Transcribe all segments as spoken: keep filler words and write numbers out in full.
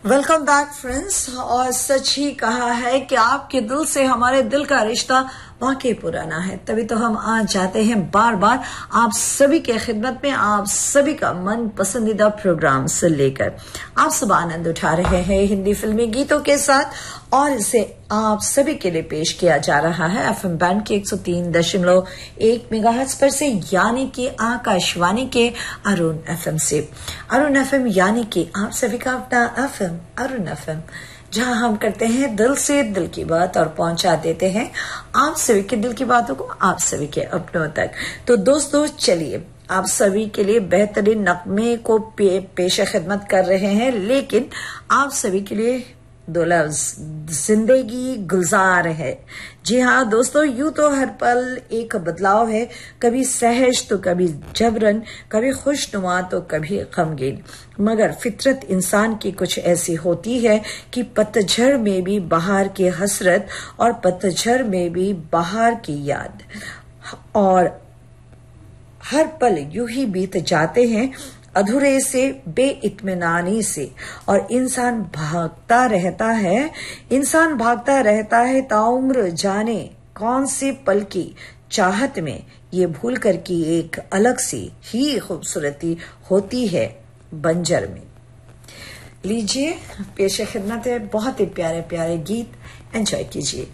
Welcome back friends. और सच ही कहा है कि आपके दिल से हमारे दिल का रिश्ता वाकई पुराना है, तभी तो हम आज जाते हैं बार बार आप सभी के खिदमत में, आप सभी का मन पसंदीदा प्रोग्राम से लेकर आप सब आनंद उठा रहे हैं हिंदी फिल्मी गीतों के साथ, और इसे आप सभी के लिए पेश किया जा रहा है एफएम बैंड के एक सौ तीन दशमलव एक मेगाहर्ट्ज पर से, यानी कि आकाशवाणी के अरुण एफएम से। अरुण एफएम यानी कि आप सभी का अपना एफएम अरुण एफएम, जहां हम करते हैं दिल से दिल की बात और पहुंचा देते हैं आप सभी के दिल की बातों को आप सभी के अपनों तक। तो दोस्तों चलिए आप सभी के लिए बेहतरीन नगमे को पे, पेश खिदमत कर रहे हैं, लेकिन आप सभी के लिए दो लफ्ज जिंदगी गुलजार है। जी हाँ दोस्तों, यूं तो हर पल एक बदलाव है, कभी सहज तो कभी जबरन, कभी खुशनुमा तो कभी गमगीन, मगर फितरत इंसान की कुछ ऐसी होती है कि पतझड़ में भी बहार की हसरत और पतझड़ में भी बहार की याद, और हर पल यूं ही बीत जाते हैं अधूरे से, बेइत्मीनानी से, और इंसान भागता रहता है इंसान भागता रहता है ताउम्र जाने कौन से पल की चाहत में, ये भूल कर कि एक अलग सी ही खूबसूरती होती है बंजर में। लीजिए पेश खिदमत है बहुत ही प्यारे प्यारे गीत, एंजॉय कीजिए।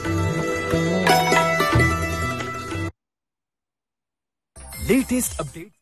Latest update